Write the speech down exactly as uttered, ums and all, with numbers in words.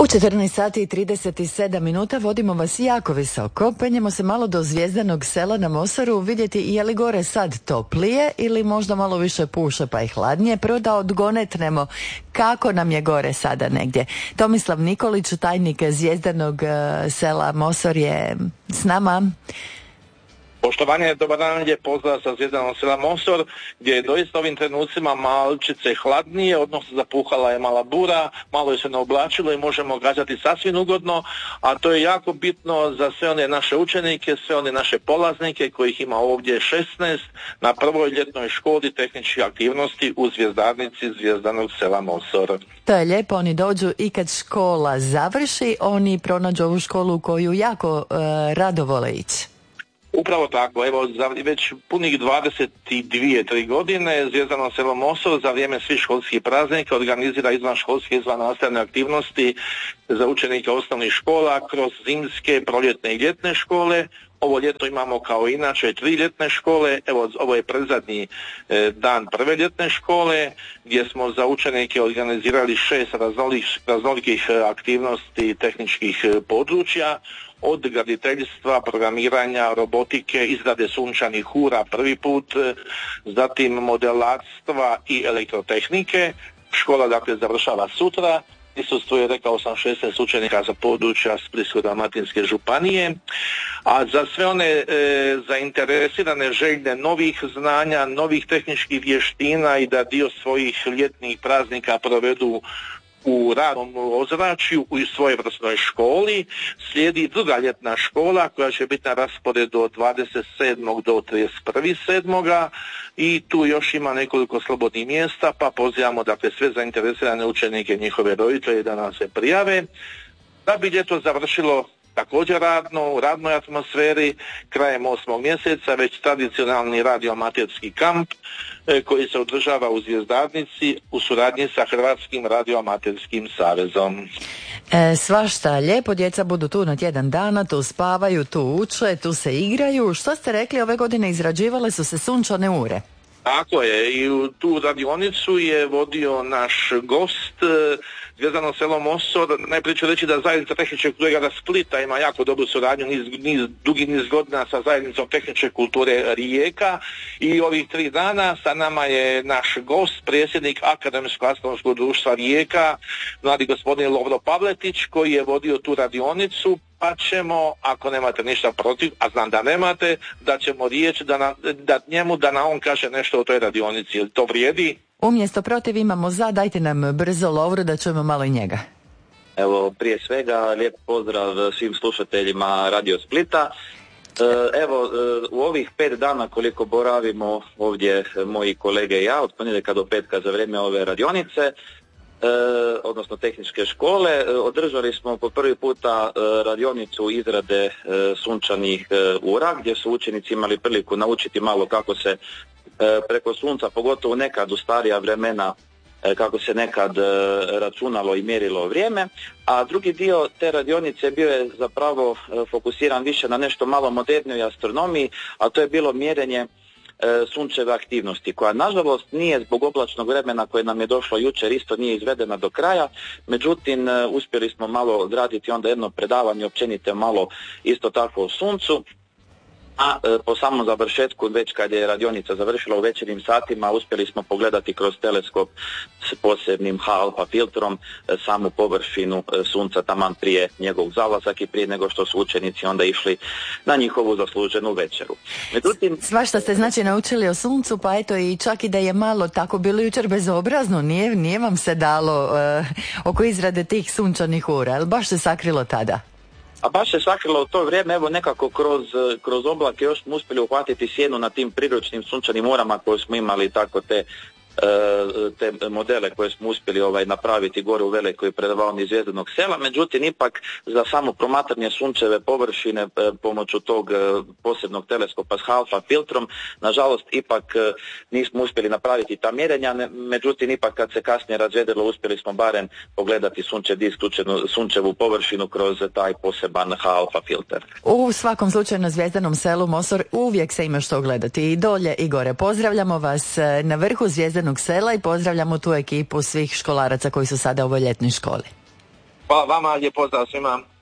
četrnaest sati i trideset sedam minuta vodimo vas jako visoko. Penjemo se malo do Zvjezdanog sela na Mosoru, vidjeti je li gore sad toplije ili možda malo više puše pa i hladnije. Prvo da odgonetnemo kako nam je gore sada negdje. Tomislav Nikolić, tajnik Zvjezdanog sela Mosor, je s nama. Poštovanje, dobar dan, lijep pozdrav sa Zvjezdanog sela Mosor, gdje je doista ovim trenucima malčice hladnije, odnosno zapuhala je mala bura, malo je se naoblačilo i možemo gađati sasvim ugodno, a to je jako bitno za sve one naše učenike, sve one naše polaznike kojih ima ovdje šesnaest na prvoj ljetnoj školi tehničkih aktivnosti u Zvjezdarnici Zvjezdanog sela Mosor. To je lijepo, oni dođu i kad škola završi, oni pronađu ovu školu koju jako uh, rado vole ići. Upravo tako, evo za već punih dvadeset dvije tri godine Zvjezdano selo Mosor za vrijeme svih školskih praznika organizira izvanškolske izvannastavne aktivnosti za učenike osnovnih škola kroz zimske, proljetne i ljetne škole. Ovo ljeto imamo kao inače tri ljetne škole, evo ovo je predzadnji e, dan prve ljetne škole gdje smo za učenike organizirali šest raznolikih, raznolikih aktivnosti tehničkih područja, od graditeljstva, programiranja, robotike, izrade sunčanih ura prvi put, zatim modelarstva i elektrotehnike. Škola dakle završava sutra. Prisustvuje, rekao sam, šesnaest učenika za područja Splitsko-dalmatinske županije, a za sve one e, zainteresirane željne novih znanja, novih tehničkih vještina i da dio svojih ljetnih praznika provedu u radnom ozračju u svojevrsnoj školi, slijedi druga ljetna škola koja će biti na rasporedu od dvadeset sedmog do trideset prvog sedmog i tu još ima nekoliko slobodnih mjesta, pa pozivamo dakle sve zainteresirane učenike i njihove roditelje da nam se prijave. Da bi ljeto završilo također radno, u radnoj atmosferi, krajem osmog mjeseca već tradicionalni radioamaterski kamp e, koji se održava u Zvjezdarnici u suradnji sa Hrvatskim radioamaterskim savezom. E, svašta lijepo, djeca budu tu na tjedan dana, tu spavaju, tu uče, tu se igraju. Što ste rekli, ove godine izrađivale su se sunčane ure? Tako je, i u tu radionicu je vodio naš gost, Zvjezdano selo Mosor. Najprije ću reći da zajednica tehničke kulture grada Splita ima jako dobru suradnju, niz, niz, dugi niz godina sa zajednicom tehničke kulture Rijeka i ovih tri dana sa nama je naš gost, predsjednik Akademsko-astronomskog društva Rijeka, mladi gospodin Lovro Pavletić, koji je vodio tu radionicu. Pa ćemo, ako nemate ništa protiv, a znam da nemate, da ćemo riječ da, na, da njemu da na on kaže nešto o toj radionici. Jel to vrijedi? Umjesto protiv imamo za, dajte nam brzo Lovru da čujemo malo i njega. Evo, prije svega lijep pozdrav svim slušateljima Radio Splita. Evo, u ovih pet dana koliko boravimo ovdje moji kolege i ja, od ponedjeljka do petka za vrijeme ove radionice, E, odnosno tehničke škole, e, održali smo po prvi puta e, radionicu izrade e, sunčanih e, ura, gdje su učenici imali priliku naučiti malo kako se e, preko sunca, pogotovo nekad u starija vremena, e, kako se nekad e, računalo i mjerilo vrijeme, a drugi dio te radionice bio je zapravo e, fokusiran više na nešto malo modernijoj astronomiji, a to je bilo mjerenje sunčeve aktivnosti, koja nažalost nije zbog oblačnog vremena koje nam je došlo jučer isto nije izvedena do kraja, međutim uspjeli smo malo odraditi onda jedno predavanje općenite malo isto tako o suncu, a e, po samom završetku, već kad je radionica završila u večernjim satima, uspjeli smo pogledati kroz teleskop s posebnim H alfa filtrom e, samu površinu e, sunca taman prije njegovog zalazak i prije nego što su učenici onda išli na njihovu zasluženu večeru. Međutim, svašta ste znači naučili o suncu, pa eto i čak i da je malo tako bilo jučer bezobrazno, nije, nije vam se dalo e, oko izrade tih sunčanih ura, ali baš se sakrilo tada? A baš se sakrilo u to vrijeme, evo nekako kroz, kroz oblake još smo uspjeli uhvatiti sjenu na tim priručnim sunčanim urama koje smo imali, tako te, te modele koje smo uspjeli ovaj, napraviti gore u velikoj predavaoni Zvjezdanog sela, međutim ipak za samo promatranje sunčeve površine pomoću tog posebnog teleskopa s H alfa filtrom, nažalost ipak nismo uspjeli napraviti ta mjerenja, međutim ipak kad se kasnije razvedelo uspjeli smo barem pogledati sunčev disk, sunčevu površinu kroz taj poseban H alfa filter. U svakom slučaju na Zvjezdanom selu Mosor uvijek se ima što gledati i dolje i gore. Pozdravljamo vas na vrhu Zvjezdanog sela i pozdravljamo tu ekipu svih školaraca koji su sada u ovoj ljetnoj školi. Hvala vama, lijep pozdrav svima.